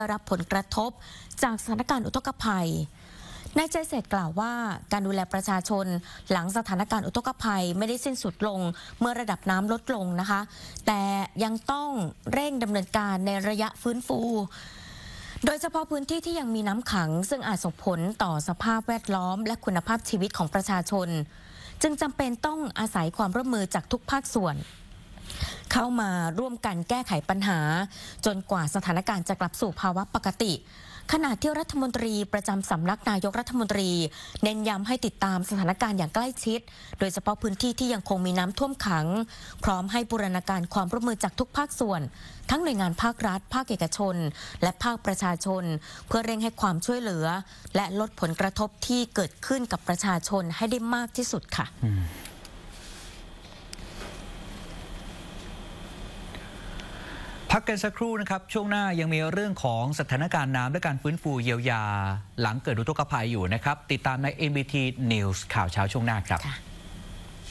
รับผลกระทบจากสถานการณ์อุทกภัยนายใจเศรษฐ์กล่าวว่าการดูแลประชาชนหลังสถานการณ์อุทกภัยไม่ได้สิ้นสุดลงเมื่อระดับน้ำลดลงนะคะแต่ยังต้องเร่งดำเนินการในระยะฟื้นฟูโดยเฉพาะพื้นที่ที่ยังมีน้ำขังซึ่งอาจส่งผลต่อสภาพแวดล้อมและคุณภาพชีวิตของประชาชนจึงจำเป็นต้องอาศัยความร่วมมือจากทุกภาคส่วนเข้ามาร่วมกันแก้ไขปัญหาจนกว่าสถานการณ์จะกลับสู่ภาวะปกติขณะที่รัฐมนตรีประจำสำนักนายกรัฐมนตรีเน้นย้ำให้ติดตามสถานการณ์อย่างใกล้ชิดโดยเฉพาะพื้นที่ที่ยังคงมีน้ำท่วมขังพร้อมให้บูรณาการความร่วมมือจากทุกภาคส่วนทั้งหน่วยงานภาครัฐภาคเอกชนและภาคประชาชนเพื่อเร่งให้ความช่วยเหลือและลดผลกระทบที่เกิดขึ้นกับประชาชนให้ได้มากที่สุดค่ะพักกันสักครู่นะครับช่วงหน้ายังมีเรื่องของสถานการณ์น้ำและการฟื้นฟูเยียวยาหลังเกิดอุทกภัยอยู่นะครับติดตามใน NBT News ข่าวเช้าช่วงหน้าครับ